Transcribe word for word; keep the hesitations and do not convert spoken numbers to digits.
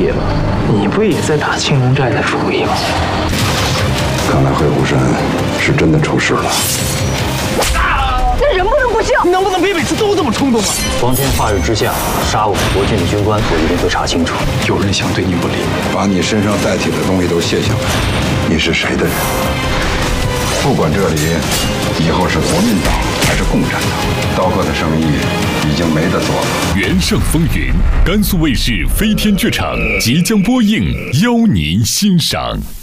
业吧？你不也在打青龙寨的主意吗？ 看来会虎山是真的出事了。 那人不能不孝， 你能不能别每次都这么冲动啊？ 光天化日之下杀我们国境的军官，我一定会查清楚。 有人想对你不利， 把你身上带体的东西都卸下来。你是谁的人？不管这里以后是国民党还是共产党，刀哥的生意已经没得做了。 《原上风云》，甘肃卫视飞天剧场即将播映，邀您欣赏。